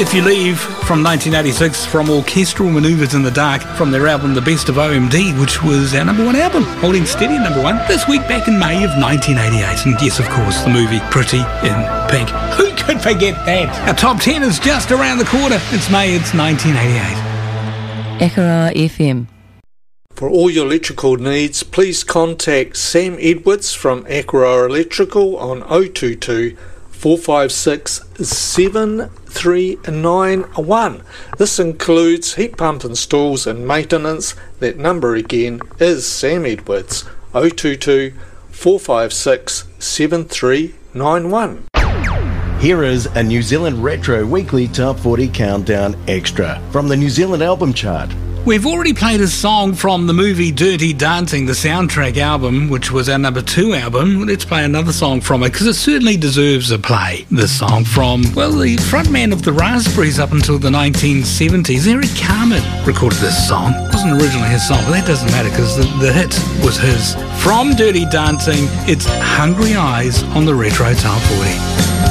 If You Leave from 1986 from Orchestral Manoeuvres in the Dark from their album The Best of OMD, which was our number one album, holding steady at number one this week back in May of 1988. And yes, of course, the movie Pretty in Pink. Who could forget that? Our top 10 is just around the corner. It's May, it's 1988. Ekaroa FM. For all your electrical needs, please contact Sam Edwards from Ekaroa Electrical on 022 456 7391. This includes heat pump installs and maintenance. That number again is Sam Edwards, 022 456 7391. Here is a New Zealand Retro Weekly Top 40 Countdown Extra from the New Zealand Album Chart. We've already played a song from the movie Dirty Dancing, the soundtrack album, which was our number 2 album. Let's play another song from it, because it certainly deserves a play. This song from, well, the frontman of the Raspberries up until the 1970s, Eric Carmen, recorded this song. It wasn't originally his song, but that doesn't matter, because the hit was his. From Dirty Dancing, it's Hungry Eyes on the Retro Top 40.